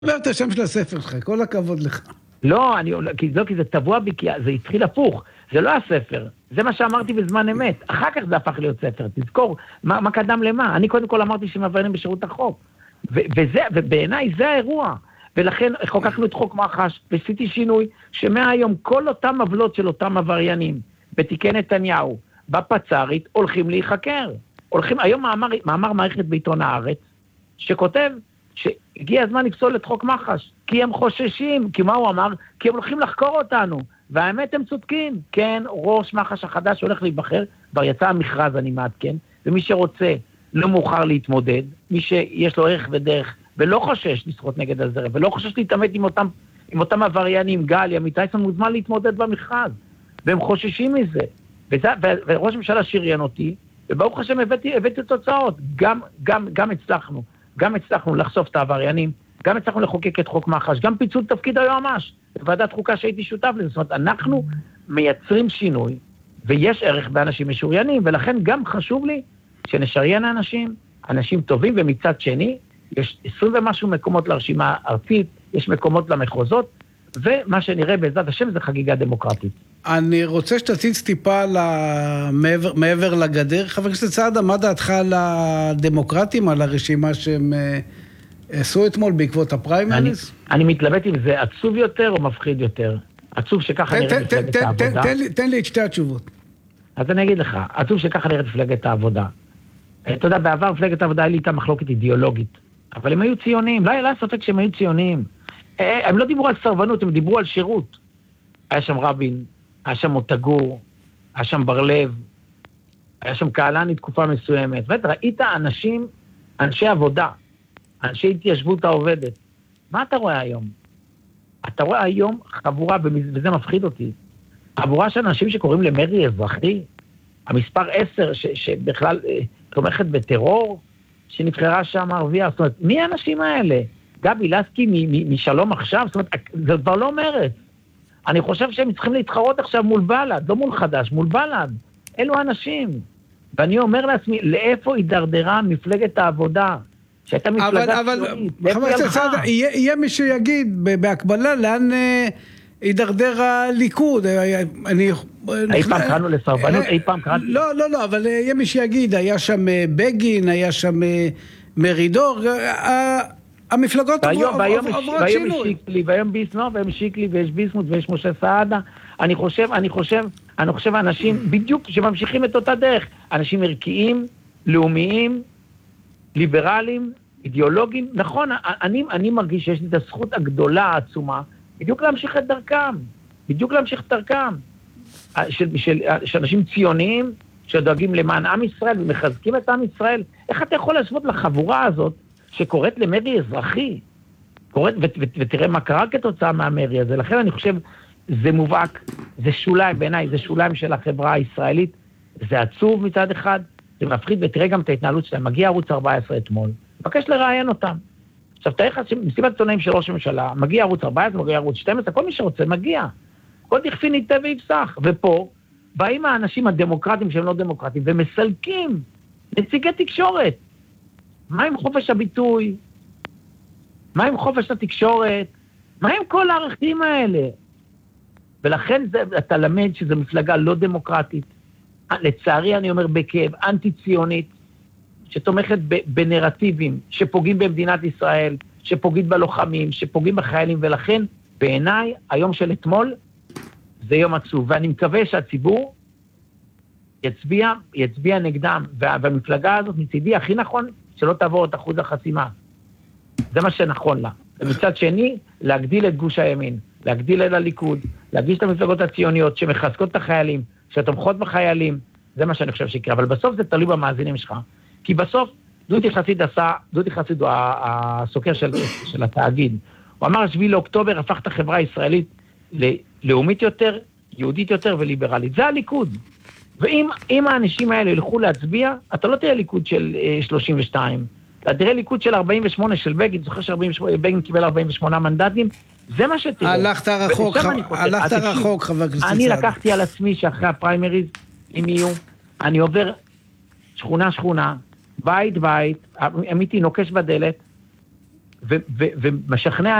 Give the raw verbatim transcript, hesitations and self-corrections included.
אומר את השם של הספר שלך, כל הכבוד לך. לא, אני, כי זה, כי זה טבוע בי, כי זה התחיל הפוך. זה לא הספר. זה מה שאמרתי בזמן אמת. אחר כך זה הפך להיות ספר. תזכור, מה, מה קדם למה? אני קודם כל אמרתי שהם עבריינים בשירות החוק. ו- וזה, ובעיניי זה האירוע. ולכן חוקקנו את חוק מח"ש, ועשיתי שינוי, שמהיום כל אותם עוולות של אותם עבריינים, בתיקי נתניהו, בפצ"רית, הולכים להיחקר. הולכים, היום מאמר, מאמר מערכת בעיתון הארץ, שכותב שהגיע הזמן לפסול את חוק מח"ש, כי הם חוששים, כי מה הוא אמר? כי הם הולכים לחקור אותנו, והאמת הם צודקים. כן, ראש מח"ש החדש הולך להיבחר, כבר יצא המכרז, אני מעדכן, ומי שרוצה לא מאוחר להתמודד, מי שיש לו ערך ודרך, ולא חושש לשחות נגד הזרם, ולא חושש להתעמת עם אותם, עם אותם עבריינים, גל, עמית טייסון, מוזמן להתמודד במכרז, והם חוששים מזה. וזה, וראש הממשלה שריין אותי, וברוך השם הבאתי, הבאתי תוצאות, גם, גם, גם הצלחנו, גם הצלחנו לחשוף את העבריינים, גם הצלחנו לחוקק את חוק מח"ש, גם פיצול תפקיד היועמ"ש, בוועדת חוקה שהייתי שותף לזה. זאת אומרת, אנחנו מייצרים שינוי, ויש ערך באנשים משוריינים, ולכן גם חשוב לי שנשריין אנשים, אנשים טובים, ומצד שני, יש עשרים ומשהו מקומות לרשימה ארצית, יש מקומות למחוזות, ומה שנראה בעזרת השם זה חגיגה דמוקרטית. אני רוצה שתציץ טיפה מעבר, מעבר לגדר. חבר הכנסת סעדה, מה דעתך על הדמוקרטים, על הרשימה שהם עשו אתמול בעקבות הפריימריז? אני, אני מתלבט אם זה עצוב יותר או מפחיד יותר. עצוב שככה נראית מפלגת העבודה. תן, תן לי את שתי התשובות. אז אני אגיד לך, עצוב שככה נראית מפלגת העבודה. אתה יודע, בעבר מפלגת העבודה היה לי איתה מחלוקת אידיאולוגית, אבל הם היו ציונים, לא היה ספק שהם היו ציונים. הם לא דיברו על סרבנות, הם דיברו על שירות. היה שם רבין, היה שם מוטגור, היה שם ברלב, היה שם קהלני תקופה מסוימת. ואת ראית אנשים, אנשי עבודה, אנשי התיישבות העובדת. מה אתה רואה היום? אתה רואה היום חבורה, וזה מפחיד אותי, חבורה של אנשים שקוראים למרי אזרחי, המספר עשר ש, שבכלל אה, תומכת בטרור, שנבחרה שם ערבייה. זאת אומרת, מי האנשים האלה? גבי לסקי מ- מ- משלום עכשיו? זאת אומרת, זה כבר לא מרץ. אני חושב שהם צריכים להתחרות עכשיו מול בל"ד, לא מול חדש, מול בל"ד. אלו האנשים. ואני אומר לעצמי, לאיפה הידרדרה מפלגת העבודה? שהייתה מפלגה ציונית. אבל, חבר הכנסת סעדה, יהיה, יהיה מי שיגיד בהקבלה לאן אה, הידרדר הליכוד. אני... אי פעם קראנו לסרבנות, אי פעם קראנו... לא, לא, לא, אבל יהיה מי שיגיד, היה שם בגין, היה שם מרידור, המפלגות עוברות שינוי. והיום ביסמוט, והיום שיקלי, ויש ביסמוט, ויש משה סעדה. אני חושב, אני חושב, אני חושב, אנשים בדיוק שממשיכים את אותה דרך. אנשים ערכיים, לאומיים, ליברליים, אידיאולוגיים. נכון, אני, אני מרגיש שיש לי את הזכות הגדולה, העצומה, בדיוק להמשיך את דרכם. בדיוק להמשיך את דרכם. של, של, של אנשים ציוניים, שדואגים למען עם ישראל, ומחזקים את עם ישראל. איך אתה יכול להשוות לחבורה הזאת, שקוראת למרי אזרחי, קוראת, ו- ו- ותראה מה קרה כתוצאה מהמרי הזה. לכן אני חושב, זה מובהק, זה שוליים בעיניי, זה שוליים של החברה הישראלית, זה עצוב מצד אחד, זה מפחיד, ותראה גם את ההתנהלות שלהם. מגיע ערוץ ארבע עשרה אתמול, מבקש לראיין אותם. עכשיו, תראה לך, מסיבת עיתונאים של ראש הממשלה, מגיע ערוץ ארבע עשרה, מגיע ערוץ שתים עשרה, כל מי שרוצה מגיע. כל דכפין ייתה ויפסח. ופה, באים האנשים הדמוקרטיים שהם לא דמוקרטיים, ומסלקים נציגי תקשורת. מה עם חופש הביטוי? מה עם חופש התקשורת? מה עם כל הערכים האלה? ולכן זה, אתה למד שזו מפלגה לא דמוקרטית. לצערי אני אומר בכאב, אנטי-ציונית, שתומכת בנרטיבים, שפוגעים במדינת ישראל, שפוגעים בלוחמים, שפוגעים בחיילים, ולכן בעיניי היום של אתמול זה יום עצוב, ואני מקווה שהציבור יצביע, יצביע נגדם, והמפלגה הזאת מצידי הכי נכון שלא תעבור את אחוז החסימה. זה מה שנכון לה. ומצד שני, להגדיל את גוש הימין, להגדיל את הליכוד, להגיש את המפלגות הציוניות שמחזקות את החיילים, שתומכות בחיילים, זה מה שאני חושב שיקרה. אבל בסוף זה תלוי במאזינים שלך. כי בסוף, דודי חסיד עשה, דודי חסיד הוא הסוקר של, של התאגיד. הוא אמר, שביעי לאוקטובר הפך את החברה הישראלית ללאומית יותר, יהודית יותר וליברלית. זה הליכוד. ואם אם האנשים האלה ילכו להצביע, אתה לא תראה ליכוד של uh, שלושים ושתיים. אתה תראה ליכוד של ארבעים ושמונה של בגין, זוכר שבגין קיבל ארבעים ושמונה מנדטים, זה מה שתראה. הלכת רחוק, הלכת רחוק, חבר הכנסת סעדה. אני לקחתי על עצמי שאחרי הפריימריז, אם יהיו, אני עובר שכונה שכונה, בית בית, אמיתי נוקש בדלת, ומשכנע